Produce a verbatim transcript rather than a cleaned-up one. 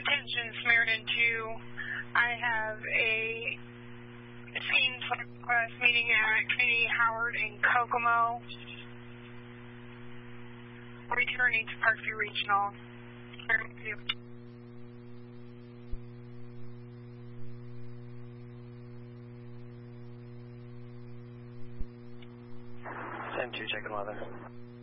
Attention, Samaritan two. I have a scene request meeting at Community Howard in Kokomo. Returning to Parkview Regional. Samaritan two. ten two, checking weather.